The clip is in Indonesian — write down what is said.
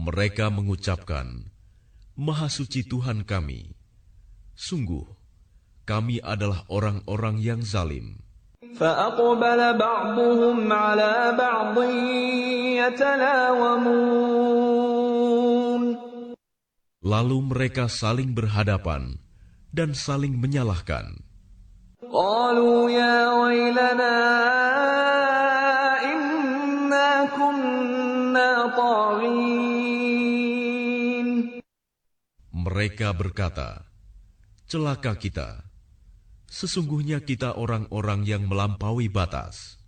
Mereka mengucapkan, Maha suci Tuhan kami. Sungguh, kami adalah orang-orang yang zalim. فأقبل بعضهم على بعض يتلاومون. Lalu mereka saling berhadapan dan saling menyalahkan. قالوا يا ويلنا إنا كنا طاغين. Mereka berkata, celaka kita. Sesungguhnya kita orang-orang yang melampaui batas.